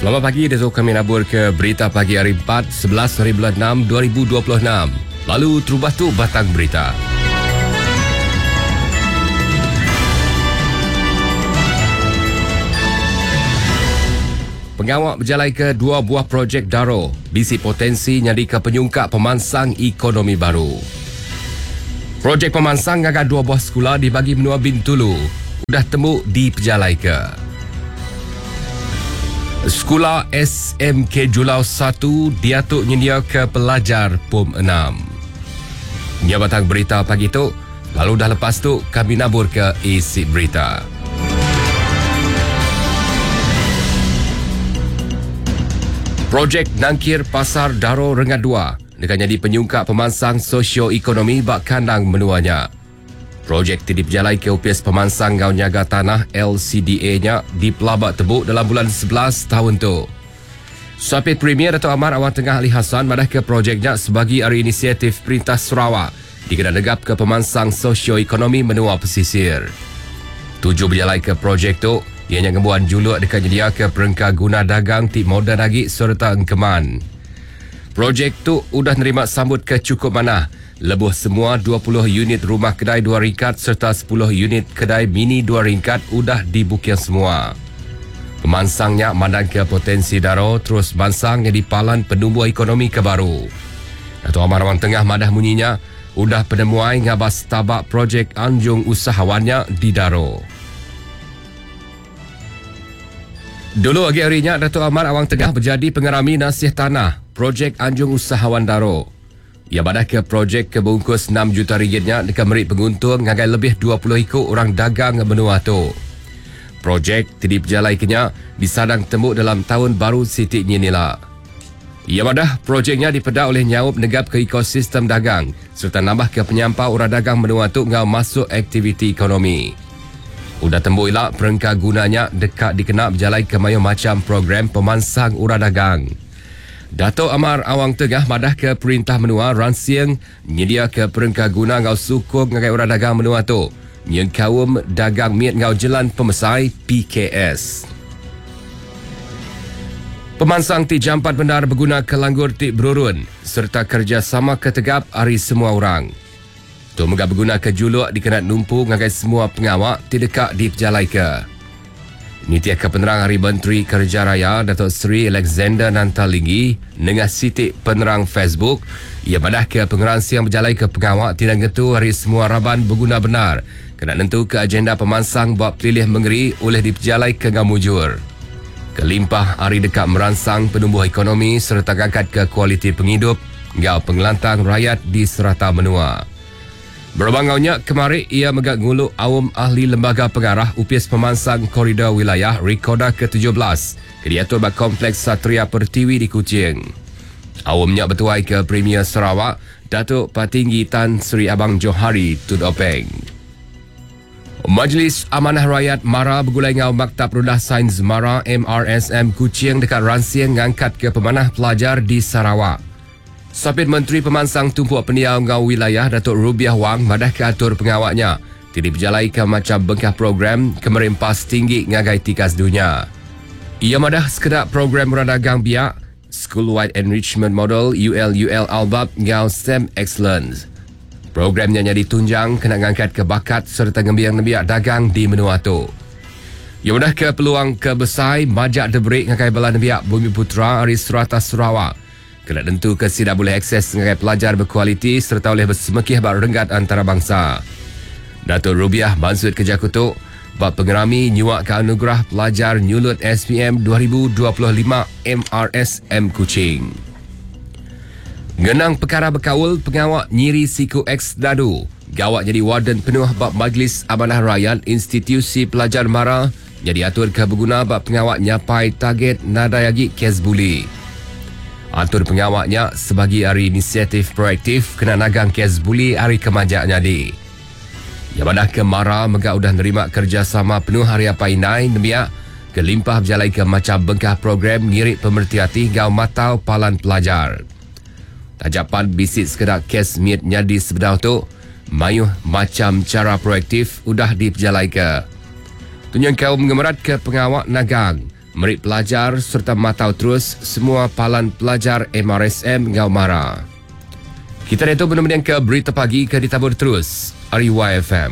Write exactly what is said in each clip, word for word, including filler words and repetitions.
Selamat pagi, Datuk kami nabur ke berita pagi hari empat, sebelas hari bulan enam, dua ribu dua puluh enam. Lalu terubah tu batang berita. Pengawak berjalai ke dua buah projek Daro, bisi potensi jadi ke penyungkap pemansang ekonomi baru. Projek pemansang agak dua buah sekolah dibagi menua Bintulu, sudah temu di pejalai ke. Sekolah S M K Julau satu diatuk nyedia ke pelajar P O M enam. Ia batang berita pagi tu, lalu dah lepas tu kami nabur ke isi berita. Projek Nangkir Pasar Daro Rengat dua dengan jadi penyungkap pemansang sosio-ekonomi bak kandang menuanya. Projek tidak berjalai ke U P S Pemansang Ngau Nyaga Tanah L C D A-nya di Pelabak Tebuk dalam bulan sebelas tahun tu. Sapit Premier Dato' Amar Awang Tengah Ali Hassan madah ke projeknya sebagai hari inisiatif Perintah Sarawak dikena negap ke pemansang sosio-ekonomi menua pesisir. Tujuh berjalai ke projek tu, ianya ngembuan juluk dekat jedia ke perengka guna dagang ti moden lagi serta engkeman. Projek tu udah nerima sambut ke cukup mana. Lebuh semua dua puluh unit rumah kedai dua ringkat serta sepuluh unit kedai mini dua ringkat udah dibuking semua. Pemansangnya mandang ke potensi Daro terus bansang jadi palan penumbuh ekonomi kebaru. Dato' Amar Awang Tengah madah munyinya udah penemuai ngabas tabak projek anjung usahawannya di Daro. Dulu agi harinya Dato' Amar Awang Tengah berjadi pengerami nasih tanah projek anjung usahawan Daro. Ia badah ke projek kebungkus enam juta ringgitnya dekat merit penguntung ngagai lebih dua puluh ikut orang dagang benua tu. Projek tidak berjalai kenya disadang temu dalam tahun baru Siti Nyenila. Ia badah projeknya dipedak oleh nyaup negap ke ekosistem dagang serta nambah ke penyampau orang dagang benua tu ngau masuk aktiviti ekonomi. Udah temu ilak perengka gunanya dekat dikenal berjalai ke mayu macam program pemansang orang dagang. Dato' Amar Awang Tengah madah ke perintah menua ransiang nyedia ke perengka guna ngau sukuk ngagai orang dagang menua tu. Yang kaum dagang miat ngau jelan pemesai P K S. Pemansang ti jampat benar berguna ke langgur ti berurun serta kerjasama ketegap hari semua orang. Tu megah berguna ke juluk dikenat numpu ngagai semua pengawak ti dekat di pejalai ke. Nitiah ke penerang Hari Menteri Kerja Raya Datuk Seri Alexander Nantalingi nengah sitik penerang Facebook ia madah ke pengeransi yang berjalai ke pengawak tidak ngetu hari semua raban berguna benar kena nentu ke agenda pemansang buat pilih mengeri oleh diperjalai ke ngamujur. Kelimpah hari dekat merangsang penumbuh ekonomi serta ngangkat ke kualiti penghidup ngau pengelantang rakyat di serata menua. Berbangaunya kemarin ia megak nguluk awam ahli lembaga pengarah U P S Pemansang Koridor Wilayah Rekoda ke tujuh belas ke diatur bak Kompleks Satria Pertiwi di Kuching. Awamnya bertuai ke Premier Sarawak Datuk Patinggi Tan Sri Abang Johari Tun Openg. Majlis Amanah Rakyat Mara bergulai ngau Maktab Rendah Sains Mara M R S M Kuching dekat ransiang ngangkat ke pemanah pelajar di Sarawak. Sapit Menteri Pemansang Tumpuak Pendiau Ngau Wilayah Datuk Rubiah Wang madah ke atur pengawaknya tidak berjalai ke macam bengkah program kemerempas tinggi ngagai tikas dunia. Ia madah sekedar program radagang biak School Wide Enrichment Model U L U L Albab Ngau S T E M Excellence. Programnya jadi tunjang kena ngangkat ke bakat serta ngembiang-ngembiak dagang di menua tu. Ia madah ke peluang kebesai majak debrik ngagai bala nembiak Bumi Putra hari serata Sarawak. Kena tentu ke tidak boleh akses dengan pelajar berkualiti serta oleh bersemekih bak renggat antarabangsa. Datuk Rubiah Bansud Kerja Kutuk bak pengerami nyuak ke anugerah pelajar nyulut S P M dua ribu dua puluh lima M R S M Kuching. Ngenang perkara berkawal pengawak Nyiri Siku X Dadu. Gawak jadi warden penuh bak Majlis Amanah Rakyat Institusi Pelajar Mara jadi atur ke berguna bak pengawak nyapai target nadayagi kes buli. Atur pengawaknya sebagai hari inisiatif proaktif kena nagang kes buli hari kemajaknya di. Yang mana ke Mara megak udah nerima kerjasama penuh hari apa inai nembiak kelimpah berjalai ke macam bengkah program ngirik pemerti hati gau matau palan pelajar. Tajapan bisik sekedar kes miat nyadi sebenar tu mayuh macam cara proaktif udah diperjalai ke. Tunyang kaum mengemerat ke pengawak nagang merit pelajar serta memantau terus semua palan pelajar M R S M Ngau Mara. Kita reto benda-benda ke berita pagi ke ditabur terus R Y F M.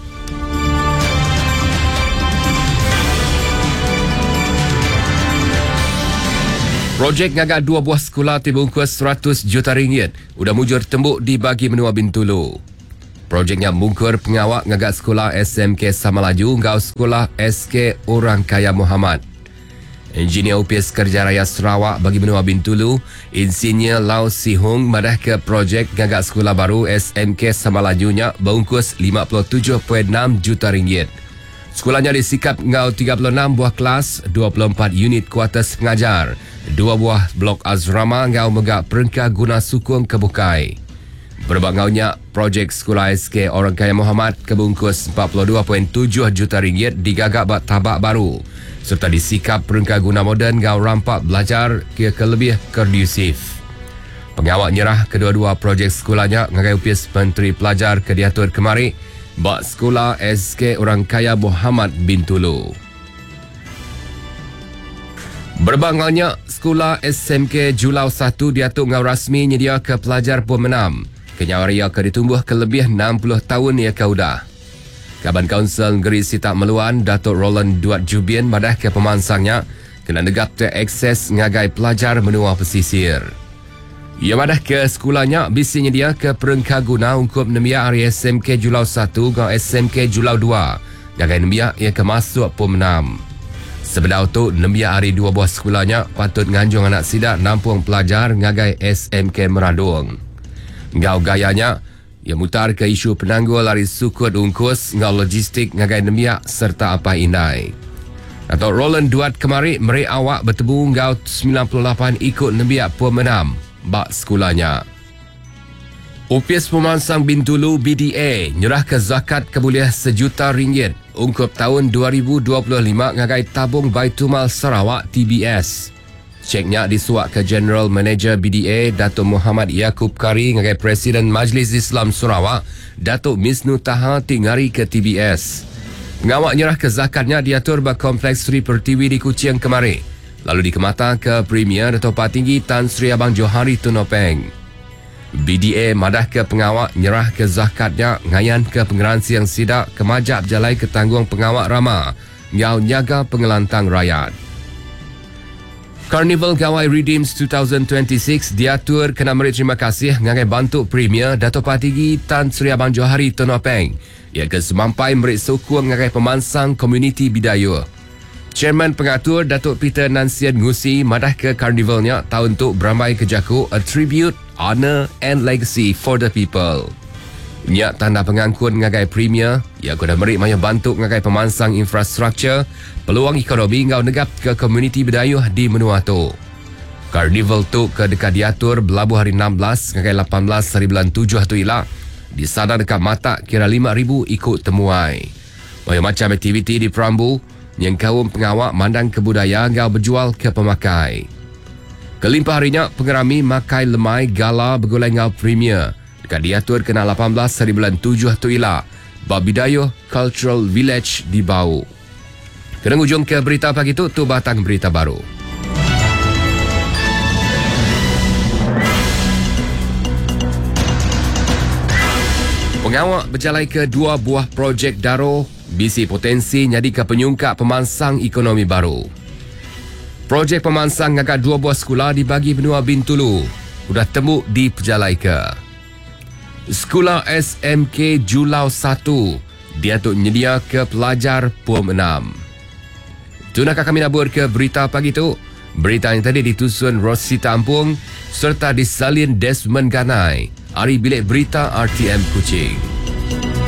Projek ngagak dua buah sekolah dibungkus seratus juta ringgit udah mujur tembuk dibagi menua Bintulu. Projeknya bungkur pengawak ngagak sekolah S M K Samalaju ngau sekolah S K Orang Kaya Muhammad. Engineer U P S Kerja Raya Sarawak bagi menua Bintulu, Insinyur Lau Sihung madah ke projek ngagak sekolah baru S M K Samalajunya bungkus lima puluh tujuh perpuluhan enam juta ringgit. Sekolahnya disikap ngau tiga puluh enam buah kelas, dua puluh empat unit kuartus pengajar, dua buah blok asrama ngau megak perengka guna sukung kebukai. Berbangaunya, projek sekolah S K Orang Kaya Muhammad kebungkus empat puluh dua perpuluhan tujuh juta ringgit digagak buat tabak baru serta disikap perengka guna moden ngau rampak belajar ke lebih kondusif. Pengawak nyerah kedua-dua projek sekolahnya ngagai U P S Menteri Pelajar ke diatur kemari bak sekolah S K Orang Kaya Muhammad Bintulu. Berbangaunya, sekolah S M K Julau satu diatur ngau rasmi nyedia ke pelajar pemenam. Kenyawaria ke ditumbuh ke lebih enam puluh tahun ia kaudah. Kaban Kaunsil Negeri Sitak Meluan, Datuk Roland Duat Jubin madah ke pemansangnya kena negap te akses ngagai pelajar menua pesisir. Ia madah ke sekolahnya bisi nyedia ke perengka guna ungkup nembia hari S M K Julau satu dan S M K Julau dua. Ngagai nembia ia ke masuk pemenam. Sebelum itu, nembia hari dua buah sekolahnya patut nganjung anak sidak nampung pelajar ngagai S M K Meradung. Ngau gayanya, ia mutar ke isu penanggul lari sukut ungkus ngau logistik ngagai nembia serta apa indai. Datuk Roland Duat kemari meri awak bertemu ngau sembilan puluh lapan ikut nembia pemenam bak sekolahnya. U P S Pemansang Bintulu B D A nyerah ke zakat keboleh sejuta ringgit ungkup tahun dua ribu dua puluh lima ngagai tabung Baitumal Sarawak T B S. Ceknya disuak ke General Manager B D A Datuk Muhammad Yaakob Kari ngagai Presiden Majlis Islam Sarawak Datuk Misnu Taha tingari ke T B S. Pengawak nyerah ke zakatnya diatur bak Kompleks Sri Pertiwi di Kuching kemari. Lalu dikemata ke Premier Datuk Patinggi Tan Sri Abang Johari Tunopeng. B D A madah ke pengawak nyerah ke zakatnya ngayan ke pengeransi yang sidak kemajak jalai ke tanggung pengawak rama ngau nyaga pengelantang rakyat. Carnival Gawai Redeems dua ribu dua puluh enam diatur kena merit terima kasih ngagai bantu Premier Datuk Patinggi Tan Sri Abang Johari Tunopeng. Ia ke semampai merit sokong ngagai pemansang komuniti Bidayuh. Chairman pengatur Datuk Peter Nansian Ngusi madah ke Carnivalnya tahun tu beramai ke jaku a tribute, honor and legacy for the people. Nyak tanda pengangkut ngagai Premier, ia kuda merit maya bantu ngagai pemansang infrastruktur, peluang ekonomi ngau negap ke komuniti Bidayuh di menua tu. Carnival tu ke dekat diatur belabuh hari enam belas ngagai lapan belas hari bulan tujuh tu ilah. Di sana dekat mata kira lima ribu ikut temuai. Maya macam aktiviti di Perambu, yang kaum pengawak mandang kebudayaan ngau berjual ke pemakai. Kelimpah harinya pengerami makai lemai gala bergulai ngau Premier. Dekat diatur kena lapan belas hari bulan tujuh tu ilah. Bab Bidayuh Cultural Village di Bau. Kena ujung ke berita pagi tu, tu batang berita baru. Pengawak berjalai ke dua buah projek Daro, bisi potensi nyadi ke penyungkak pemansang ekonomi baru. Projek pemansang ngagak dua buah sekolah dibagi benua Bintulu. Sudah temu di pejalai ke. Sekolah S M K Julau satu dia tu nyedia ke pelajar Puan enam. Tunakah kami nabur ke berita pagi tu? Berita yang tadi ditusun Rosita Ampung serta disalin Desmond Ganai. Hari Bilik Berita R T M Kuching.